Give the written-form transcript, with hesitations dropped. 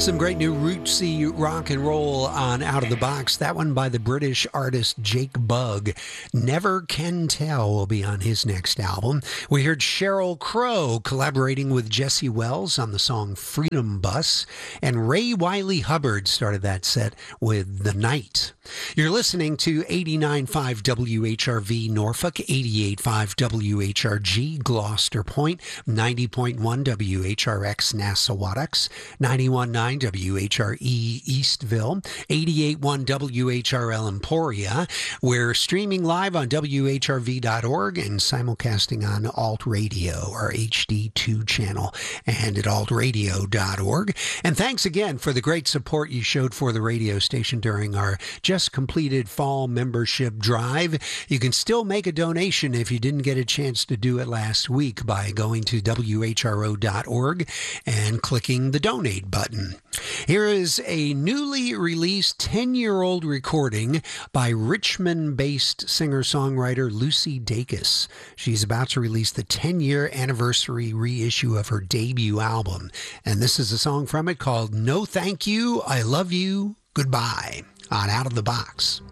Some great new rootsy rock and roll on Out of the Box. That one by the British artist Jake Bugg. Never Can Tell will be on his next album. We heard Sheryl Crow collaborating with Jesse Wells on the song Freedom Bus. And Ray Wiley Hubbard started that set with The Night. You're listening to 89.5 WHRV Norfolk, 88.5 WHRG Gloucester Point, 90.1 WHRX Nassau-Wattocks, 91.9 WHRE Eastville, 88.1 WHRL Emporia. We're streaming live on WHRV.org and simulcasting on Alt Radio, our HD2 channel, and at altradio.org. And thanks again for the great support you showed for the radio station during our just completed fall membership drive. You can still make a donation if you didn't get a chance to do it last week by going to WHRO.org and clicking the donate button. Here is a newly released 10-year-old recording by Richmond-based singer-songwriter Lucy Dacus. She's about to release the 10-year anniversary reissue of her debut album, and this is a song from it called No Thank You, I Love You, Goodbye on Out of the Box.